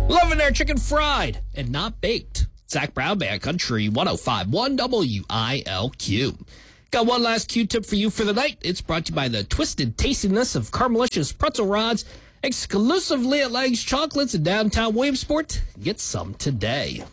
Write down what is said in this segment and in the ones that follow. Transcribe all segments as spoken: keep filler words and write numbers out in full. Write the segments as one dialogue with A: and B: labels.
A: Loving their chicken fried and not baked. Zach Brown Band Country one oh five point one W I L Q. Got one last Q-tip for you for the night. It's brought to you by the twisted tastiness of Caramelicious Pretzel Rods, exclusively at Lang's Chocolates in downtown Williamsport. Get some today.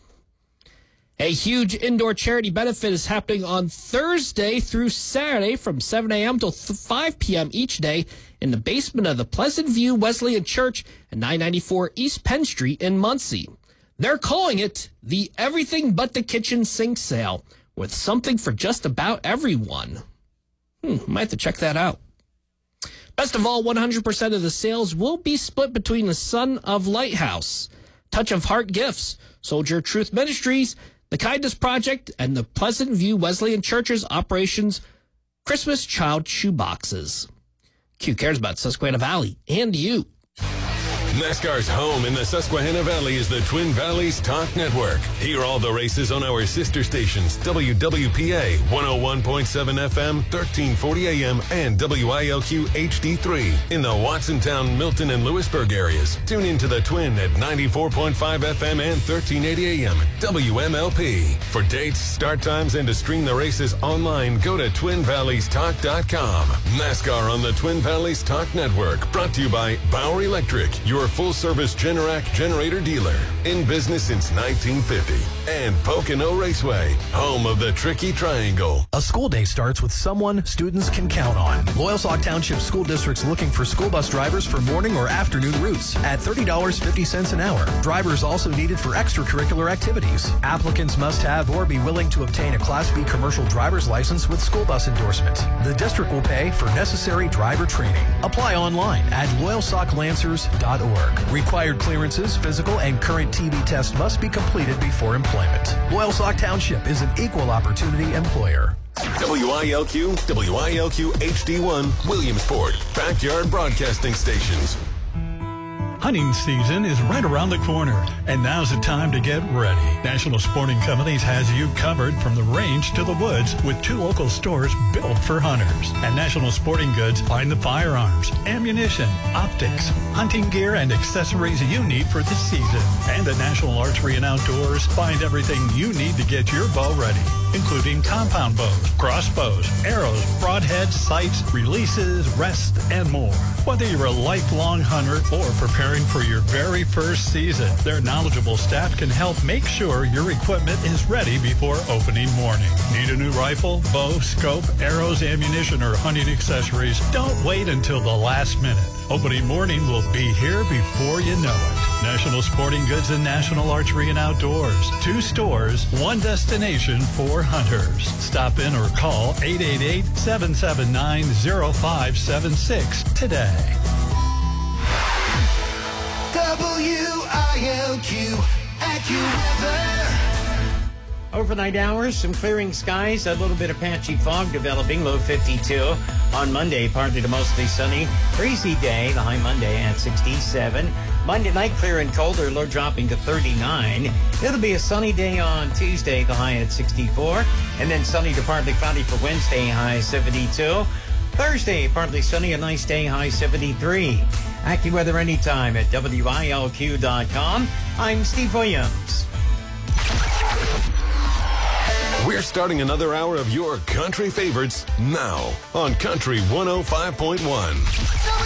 A: A huge indoor charity benefit is happening on Thursday through Saturday from seven a.m. till five p.m. each day in the basement of the Pleasant View Wesleyan Church at nine ninety-four East Penn Street in Muncie. They're calling it the Everything But the Kitchen Sink Sale, with something for just about everyone. Hmm, might have to check that out. Best of all, one hundred percent of the sales will be split between the Son of Lighthouse, Touch of Heart Gifts, Soldier Truth Ministries, the Kindness Project, and the Pleasant View Wesleyan Church's Operations Christmas Child Shoeboxes. Q cares about Susquehanna Valley and you.
B: NASCAR's home in the Susquehanna Valley is the Twin Valleys Talk Network. Hear all the races on our sister stations, W W P A one oh one point seven F M, thirteen forty A M, and W I L Q H D three in the Watsontown, Milton, and Lewisburg areas. Tune in to the Twin at ninety-four point five F M and thirteen eighty A M, W M L P. For dates, start times, and to stream the races online, go to twin valleys talk dot com. NASCAR on the Twin Valleys Talk Network, brought to you by Bauer Electric, your full-service Generac generator dealer. In business since nineteen fifty. And Pocono Raceway, home of the Tricky Triangle.
C: A school day starts with someone students can count on. Loyalsock Township School District's looking for school bus drivers for morning or afternoon routes at thirty dollars and fifty cents an hour. Drivers also needed for extracurricular activities. Applicants must have or be willing to obtain a Class B commercial driver's license with school bus endorsement. The district will pay for necessary driver training. Apply online at loyalsock lancers dot org. Required clearances, physical, and current T B test must be completed before employment. Loyalsock Township is an equal opportunity employer.
B: W I L Q, W I L Q H D one, Williamsport, backyard broadcasting stations.
D: Hunting season is right around the corner, and now's the time to get ready. National Sporting Companies has you covered from the range to the woods with two local stores built for hunters. At National Sporting Goods, find the firearms, ammunition, optics, hunting gear, and accessories you need for the season. And at National Archery and Outdoors, find everything you need to get your bow ready, including compound bows, crossbows, arrows, broadheads, sights, releases, rests, and more. Whether you're a lifelong hunter or preparing for your very first season, their knowledgeable staff can help make sure your equipment is ready before opening morning. Need a new rifle, bow, scope, arrows, ammunition, or hunting accessories? Don't wait until the last minute. Opening morning will be here before you know it. National Sporting Goods and National Archery and Outdoors. Two stores, one destination for hunters. Stop in or call eight eight eight, seven seven nine, zero five seven six today.
E: W I L Q AccuWeather.
F: Overnight hours, some clearing skies, a little bit of patchy fog developing, low fifty-two. On Monday, partly to mostly sunny. Breezy day, the high Monday at sixty-seven. Monday night, clear and colder, low dropping to thirty-nine. It'll be a sunny day on Tuesday, the high at sixty-four. And then sunny to partly cloudy for Wednesday, high seventy-two. Thursday, partly sunny, a nice day, high seventy-three. AccuWeather anytime at W I L Q dot com. I'm Steve Williams.
B: We're starting another hour of your country favorites now on Country one oh five point one.